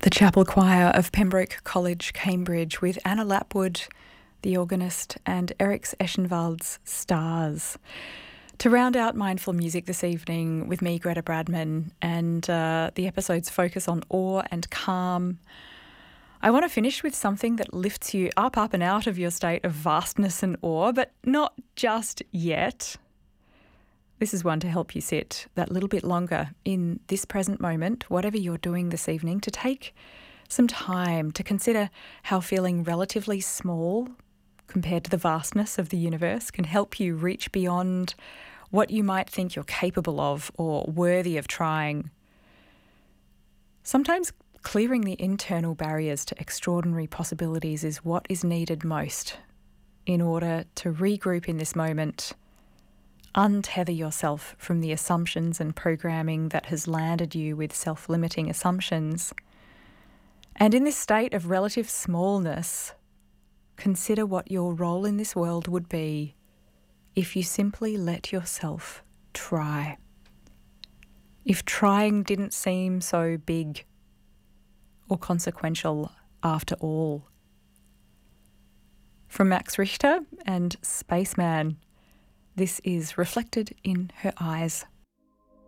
The Chapel Choir of Pembroke College, Cambridge, with Anna Lapwood, the organist, and Eriks Eschenwald's Stars. To round out Mindful Music this evening with me, Greta Bradman, and the episode's focus on awe and calm, I want to finish with something that lifts you up and out of your state of vastness and awe, but not just yet. This is one to help you sit that little bit longer in this present moment, whatever you're doing this evening, to take some time to consider how feeling relatively small compared to the vastness of the universe can help you reach beyond what you might think you're capable of or worthy of trying. Sometimes clearing the internal barriers to extraordinary possibilities is what is needed most in order to regroup in this moment. Untether yourself from the assumptions and programming that has landed you with self-limiting assumptions. And in this state of relative smallness, consider what your role in this world would be if you simply let yourself try. If trying didn't seem so big or consequential after all. From Max Richter and Spaceman, this is Reflected in Her Eyes.